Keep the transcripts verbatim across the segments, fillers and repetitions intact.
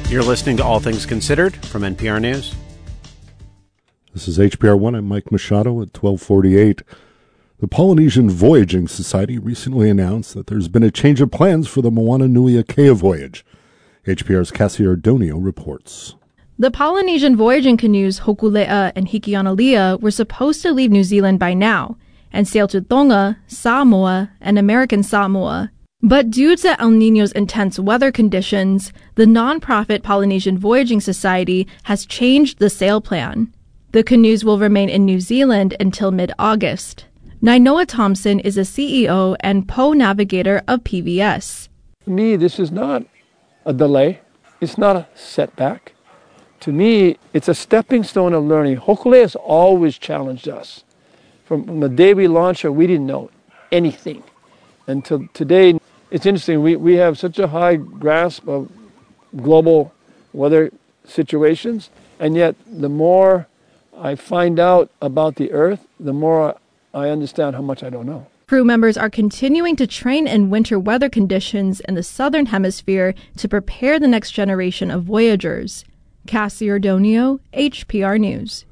You're listening to All Things Considered from N P R News. This is H P R one. I'm Mike Machado at twelve forty-eight. The Polynesian Voyaging Society recently announced that there's been a change of plans for the Moana Nui Akea voyage. H P R's Cassie Ardonio reports. The Polynesian voyaging canoes Hokulea and Hikianalia were supposed to leave New Zealand by now and sail to Tonga, Samoa, and American Samoa. But due to El Niño's intense weather conditions, the nonprofit Polynesian Voyaging Society has changed the sail plan. The canoes will remain in New Zealand until mid-August. Nainoa Thompson is a C E O and P O navigator of P V S. For me, this is not a delay. It's not a setback. To me, it's a stepping stone of learning. Hokulea has always challenged us. From, from the day we launched her, we didn't know anything. Until today, it's interesting. We, we have such a high grasp of global weather situations, and yet the more I find out about the Earth, the more I understand how much I don't know. Crew members are continuing to train in winter weather conditions in the southern hemisphere to prepare the next generation of voyagers. Cassie Ardonio, H P R News.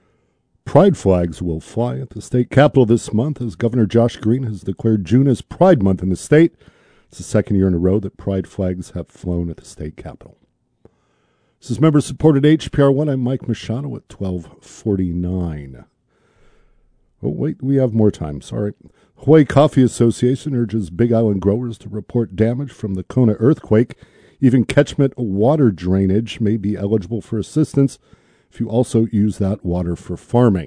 Pride flags will fly at the state capitol this month as Governor Josh Green has declared June as Pride Month in the state. It's the second year in a row that pride flags have flown at the state capitol. This is member-supported H P R one. I'm Mike Machado at twelve forty-nine. Oh, wait, we have more time. Sorry. Hawaii Coffee Association urges Big Island growers to report damage from the Kona earthquake. Even catchment water drainage may be eligible for assistance if you also use that water for farming.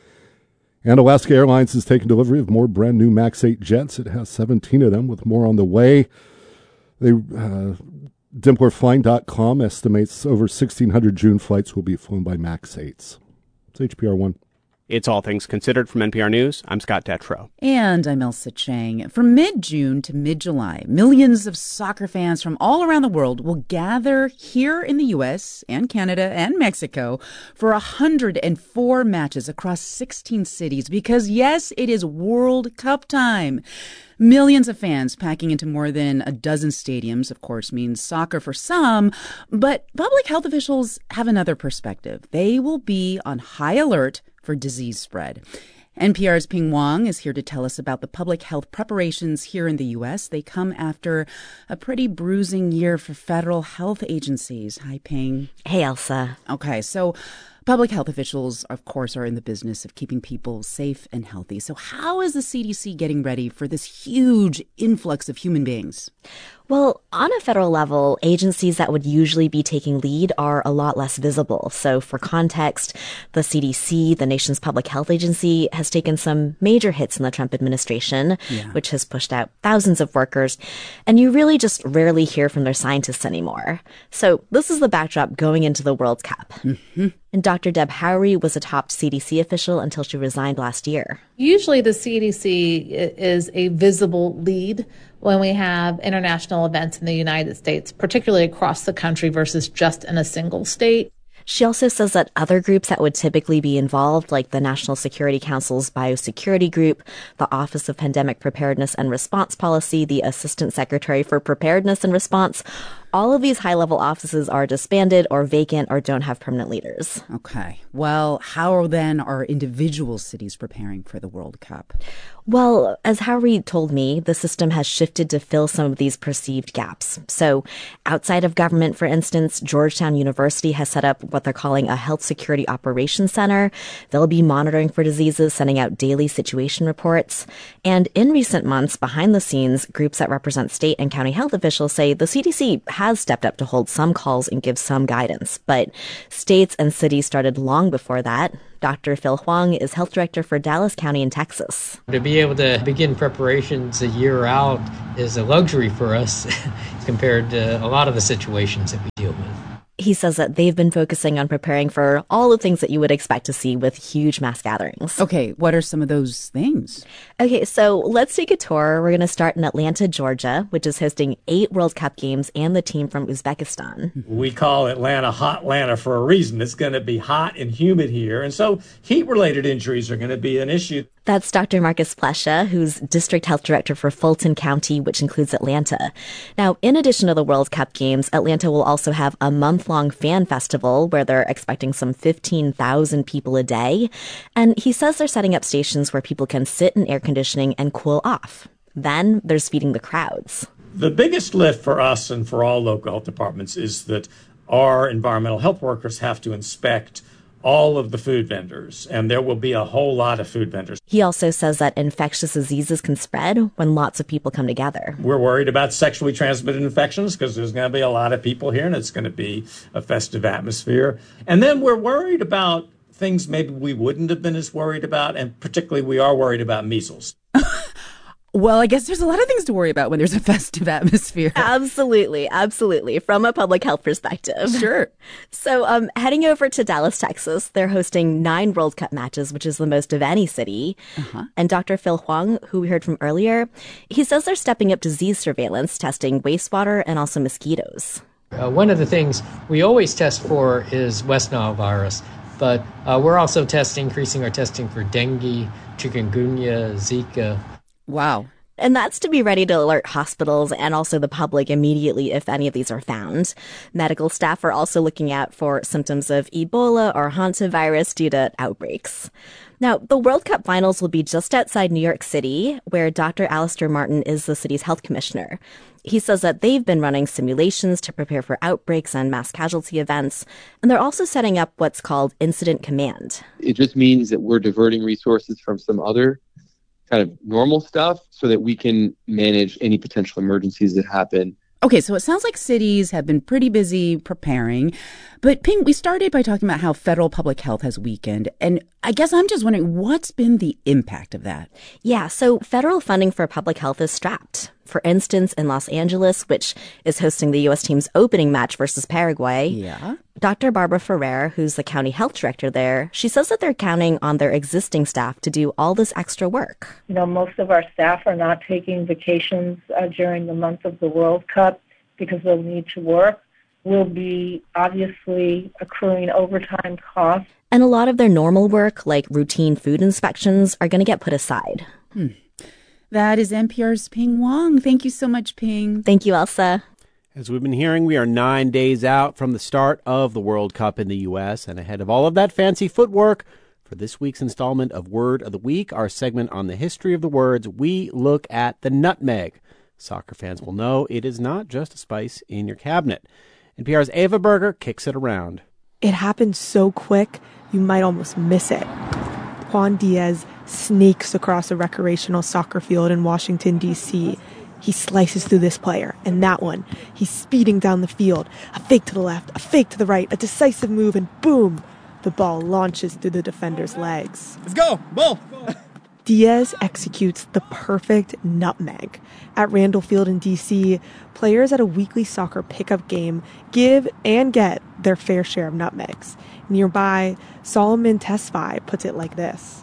And Alaska Airlines has taken delivery of more brand new MAX eight jets. It has seventeen of them with more on the way. They, uh, Dimpler Flying dot com estimates over sixteen hundred June flights will be flown by MAX eights. It's H P R one. It's All Things Considered from N P R News. I'm Scott Detrow. And I'm Elsa Chang. From mid-June to mid-July, millions of soccer fans from all around the world will gather here in the U S and Canada and Mexico for one hundred four matches across sixteen cities because, yes, it is World Cup time. Millions of fans packing into more than a dozen stadiums, of course, means soccer for some, but public health officials have another perspective. They will be on high alert for disease spread. N P R's Ping Wong is here to tell us about the public health preparations here in the U S. They come after a pretty bruising year for federal health agencies. Hi, Ping. Hey, Elsa. Okay, so public health officials, of course, are in the business of keeping people safe and healthy. So how is the C D C getting ready for this huge influx of human beings? Well, on a federal level, agencies that would usually be taking lead are a lot less visible. So for context, the C D C, the nation's public health agency, has taken some major hits in the Trump administration, yeah. which has pushed out thousands of workers. And you really just rarely hear from their scientists anymore. So this is the backdrop going into the World Cup. Mm-hmm. And Doctor Deb Howry was a top C D C official until she resigned last year. Usually the C D C is a visible lead when we have international events in the United States, particularly across the country versus just in a single state. She also says that other groups that would typically be involved, like the National Security Council's Biosecurity Group, the Office of Pandemic Preparedness and Response Policy, the Assistant Secretary for Preparedness and Response, all of these high-level offices are disbanded or vacant or don't have permanent leaders. Okay. Well, how then are individual cities preparing for the World Cup? Well, as Howry told me, the system has shifted to fill some of these perceived gaps. So outside of government, for instance, Georgetown University has set up what they're calling a Health Security Operations Center. They'll be monitoring for diseases, sending out daily situation reports. And in recent months, behind the scenes, groups that represent state and county health officials say the C D C has stepped up to hold some calls and give some guidance. But states and cities started long before that. Doctor Phil Huang is health director for Dallas County in Texas. To be able to begin preparations a year out is a luxury for us compared to a lot of the situations that we deal with. He says that they've been focusing on preparing for all the things that you would expect to see with huge mass gatherings. Okay, what are some of those things? Okay, so let's take a tour. We're going to start in Atlanta, Georgia, which is hosting eight World Cup games and the team from Uzbekistan. We call Atlanta Hot Atlanta for a reason. It's going to be hot and humid here, and so heat-related injuries are going to be an issue. That's Doctor Marcus Plescia, who's district health director for Fulton County, which includes Atlanta. Now, in addition to the World Cup games, Atlanta will also have a month-long fan festival where they're expecting some fifteen thousand people a day. And he says they're setting up stations where people can sit in air conditioning and cool off. Then there's feeding the crowds. The biggest lift for us and for all local health departments is that our environmental health workers have to inspect all of the food vendors, and there will be a whole lot of food vendors. He also says that infectious diseases can spread when lots of people come together. We're worried about sexually transmitted infections because there's going to be a lot of people here, and it's going to be a festive atmosphere. And then we're worried about things maybe we wouldn't have been as worried about, and particularly we are worried about measles. Well, I guess there's a lot of things to worry about when there's a festive atmosphere. Absolutely, absolutely, from a public health perspective. Sure. So um, heading over to Dallas, Texas, they're hosting nine World Cup matches, which is the most of any city. Uh-huh. And Doctor Phil Huang, who we heard from earlier, he says they're stepping up disease surveillance, testing wastewater and also mosquitoes. Uh, one of the things we always test for is West Nile virus, but uh, we're also testing, increasing our testing for dengue, chikungunya, Zika. Wow. And that's to be ready to alert hospitals and also the public immediately if any of these are found. Medical staff are also looking out for symptoms of Ebola or hantavirus due to outbreaks. Now, the World Cup finals will be just outside New York City, where Doctor Alistair Martin is the city's health commissioner. He says that they've been running simulations to prepare for outbreaks and mass casualty events, and they're also setting up what's called incident command. It just means that we're diverting resources from some other kind of normal stuff so that we can manage any potential emergencies that happen. Okay, so it sounds like cities have been pretty busy preparing. But Ping, we started by talking about how federal public health has weakened. And I guess I'm just wondering, what's been the impact of that? Yeah, so federal funding for public health is strapped. For instance, in Los Angeles, which is hosting the U S team's opening match versus Paraguay, yeah. Doctor Barbara Ferrer, who's the county health director there, she says that they're counting on their existing staff to do all this extra work. You know, most of our staff are not taking vacations uh, during the month of the World Cup because they'll need to work. We'll be obviously accruing overtime costs. And a lot of their normal work, like routine food inspections, are going to get put aside. Hmm. That is N P R's Ping Wong. Thank you so much, Ping. Thank you, Elsa. As we've been hearing, we are nine days out from the start of the World Cup in the U S, and ahead of all of that fancy footwork, for this week's installment of Word of the Week, our segment on the history of the words, we look at the nutmeg. Soccer fans will know it is not just a spice in your cabinet. N P R's Ava Berger kicks it around. It happened so quick, you might almost miss it. Juan Diaz sneaks across a recreational soccer field in Washington, D C He slices through this player and that one. He's speeding down the field. A fake to the left, a fake to the right, a decisive move, and boom! The ball launches through the defender's legs. Let's go! Ball! Diaz executes the perfect nutmeg. At Randall Field in D C, players at a weekly soccer pickup game give and get their fair share of nutmegs. Nearby, Solomon Tesfaye puts it like this.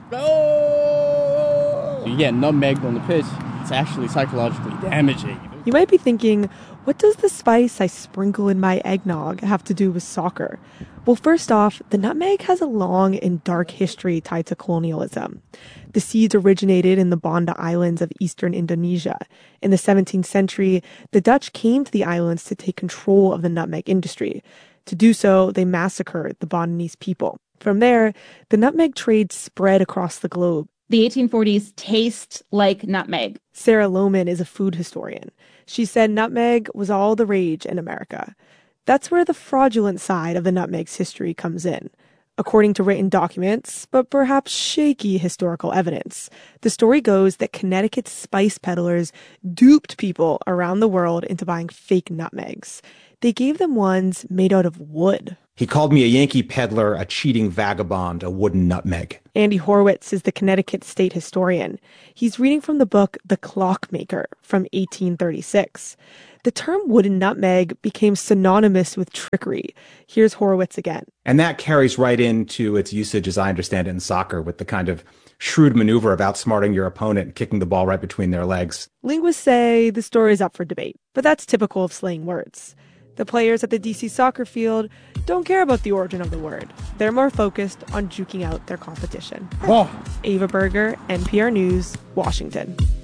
Oh! You get nutmegged on the pitch, it's actually psychologically damaging. You might be thinking, what does the spice I sprinkle in my eggnog have to do with soccer? Well, first off, the nutmeg has a long and dark history tied to colonialism. The seeds originated in the Banda Islands of eastern Indonesia. In the seventeenth century, the Dutch came to the islands to take control of the nutmeg industry. To do so, they massacred the Bondanese people. From there, the nutmeg trade spread across the globe. The eighteen forties taste like nutmeg. Sarah Lohman is a food historian. She said nutmeg was all the rage in America. That's where the fraudulent side of the nutmeg's history comes in. According to written documents, but perhaps shaky historical evidence, the story goes that Connecticut's spice peddlers duped people around the world into buying fake nutmegs. They gave them ones made out of wood. He called me a Yankee peddler, a cheating vagabond, a wooden nutmeg. Andy Horwitz is the Connecticut state historian. He's reading from the book The Clockmaker from eighteen thirty-six. The term wooden nutmeg became synonymous with trickery. Here's Horwitz again. And that carries right into its usage, as I understand it, in soccer, with the kind of shrewd maneuver of outsmarting your opponent and kicking the ball right between their legs. Linguists say the story is up for debate, but that's typical of slang words. The players at the D C soccer field don't care about the origin of the word. They're more focused on juking out their competition. Oh. Ava Berger, N P R News, Washington.